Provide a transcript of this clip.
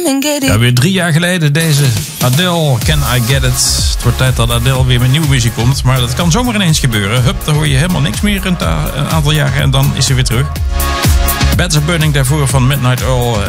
Ja, weer 3 jaar geleden deze Adele, Can I Get It. Het wordt tijd dat Adele weer met nieuwe muziek komt. Maar dat kan zomaar ineens gebeuren. Hup, dan hoor je helemaal niks meer een aantal jaren en dan is ze weer terug. Beds of Burning daarvoor van Midnight Oil.